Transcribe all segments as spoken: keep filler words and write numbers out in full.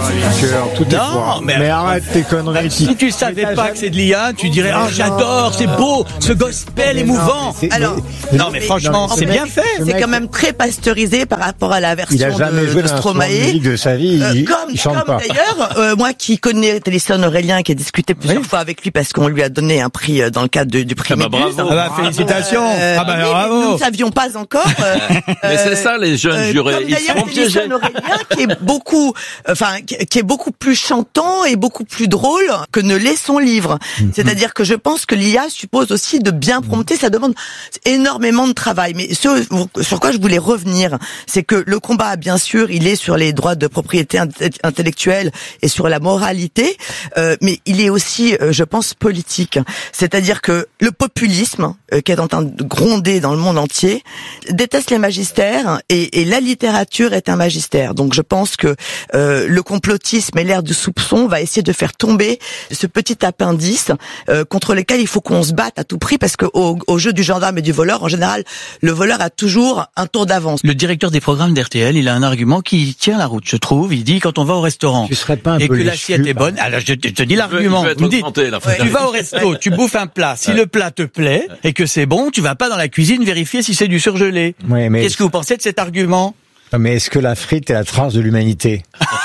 cœur, tout est Non, froid. mais, Mais arrête tes conneries. Si tu savais pas que c'est de l'I A, tu dirais ah j'adore, c'est beau, ce gospel émouvant. C'est- Alors, mais- Non mais franchement, non, c'est mais- bien fait. Ce C'est mec- quand même très pasteurisé par rapport à la Il a version jamais de, joué de d'un instrument de Stromae. musique de sa vie. Euh, il, comme il chante comme pas. d'ailleurs, euh, moi qui connais Télésphone Aurélien, qui a discuté plusieurs fois avec lui parce qu'on lui a donné un prix euh, dans le cadre de- du prix Ah bah Méduse. bravo. Ah bah félicitations. Euh, Ah bah oui, mais bravo. nous ne savions pas encore. euh, Mais c'est euh, ça, les jeunes euh, jurés. comme Ils d'ailleurs sont piégés. Télésphone Aurélien, qui est beaucoup, enfin, qui qui est beaucoup plus chantant et beaucoup plus drôle que ne l'est son livre. C'est-à-dire que je pense que l'I A suppose aussi de bien prompter. Ça demande énormément de travail. Mais ce sur quoi je voulais revenir, c'est que le combat, bien sûr, il est sur les droits de propriété intellectuelle et sur la moralité, euh, mais il est aussi, euh, je pense, politique. C'est-à-dire que le populisme, euh, qui est en train de gronder dans le monde entier, déteste les magistères et, et la littérature est un magistère. Donc je pense que euh, le complotisme et l'ère du soupçon va essayer de faire tomber ce petit appendice euh, contre lequel il faut qu'on se batte à tout prix, parce que au, au jeu du gendarme et du voleur, en général, le voleur a toujours un tour d'avance. Le directeur des programmes d'R T L, il a un argument qui tient la route, je trouve. Il dit quand on va au restaurant Tu serais pas un et peu que léchu, l'assiette est par- bonne, alors je te, je te dis Il veut- l'argument. il veut être Vous me dites, augmenté, là. tu vas au resto, tu bouffes un plat. Si le plat te plaît et que c'est bon, tu vas pas dans la cuisine vérifier si c'est du surgelé. Ouais, mais, Qu'est-ce que vous pensez de cet argument? mais est-ce que la frite est la trace de l'humanité?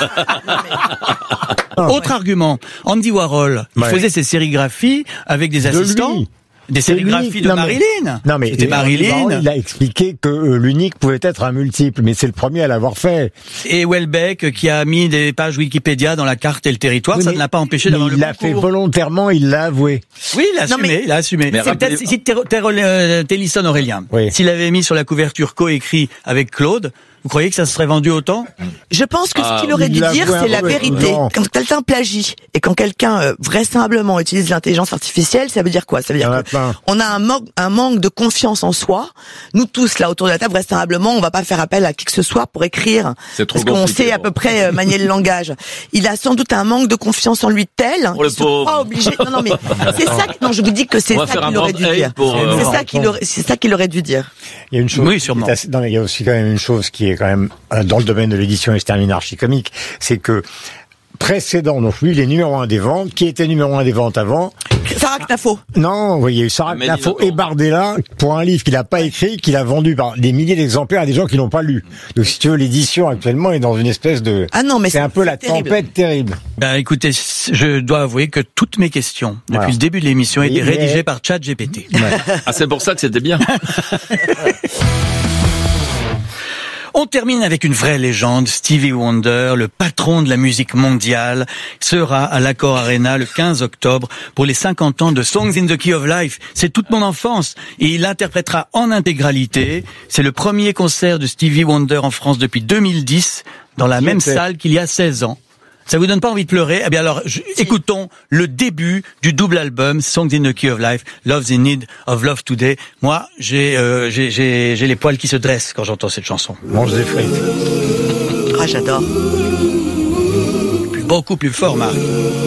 Autre argument, Andy Warhol, il Ouais. faisait ses sérigraphies avec des De assistants. lui. Des C'est sérigraphies lui. de Non, mais- Marilyn. Non mais C'était Marilyn. Il a expliqué que euh, l'unique pouvait être un multiple, mais c'est le premier à l'avoir fait. Et Welbeck qui a mis des pages Wikipédia dans la carte et le territoire, Oui, ça mais- ne l'a pas empêché mais d'avoir le il l'a fait concours. volontairement, il l'a avoué. Oui, il a Non, assumé, mais- il a assumé. Mais C'est rappelez- peut-être si Ter- Ter- euh, Télésphone Aurélien, Oui. s'il avait mis sur la couverture coécrit avec Claude, vous croyez que ça se serait vendu autant? Je pense que Ah, ce qu'il aurait il dû l'a dire, avoué c'est la un peu, vérité. non. Quand quelqu'un plagie et quand quelqu'un euh, vraisemblablement utilise l'intelligence artificielle, ça veut dire quoi? Ça veut Il y en dire a plein. qu'on a un manque, un manque de confiance en soi. Nous tous là autour de la table, vraisemblablement, on va pas faire appel à qui que ce soit pour écrire, C'est trop parce qu'on compliqué, sait à bon. peu près euh, manier le langage. Il a sans doute un manque de confiance en lui tel Oh, le qu'il se croit pauvre. obligé. Non, non, mais c'est ça. que- Non, je vous dis que c'est On va ça faire un qu'il aurait band dû aid dire. pour, euh, C'est non, ça qu'il aurait, c'est ça qu'il aurait dû dire. Il y a une chose. Oui, qui sûrement. est assez- non, il y a aussi quand même une chose qui est quand même euh, dans le domaine de l'édition et je termine archicomique, c'est que précédent, donc lui, il est numéro un des ventes. Qui était numéro un des ventes avant? Sarah Knafo. Non, vous voyez, il y a eu Sarah Mélanie Knafo Nothomb. et Bardella pour un livre qu'il n'a pas écrit, qu'il a vendu par des milliers d'exemplaires à des gens qui l'ont pas lu. Donc, si tu veux, l'édition actuellement est dans une espèce de. Ah non, mais c'est un peu la terrible. tempête terrible. Ben, écoutez, je dois avouer que toutes mes questions, depuis Voilà. le début de l'émission, Oui, étaient mais- rédigées par ChatGPT. Ah, c'est pour ça que c'était bien. On termine avec une vraie légende. Stevie Wonder, le patron de la musique mondiale, sera à l'Accor Arena le quinze octobre pour les cinquante ans de Songs in the Key of Life. C'est toute mon enfance et il interprétera en intégralité. C'est le premier concert de Stevie Wonder en France depuis deux mille dix dans la J'y même étais. salle qu'il y a seize ans. Ça vous donne pas envie de pleurer? Eh bien alors, je- écoutons le début du double album Songs in the Key of Life, Love's in Need of Love Today. Moi, j'ai euh, j'ai j'ai j'ai les poils qui se dressent quand j'entends cette chanson. Mange des frites. Ah, j'adore. Beaucoup plus fort, Marc.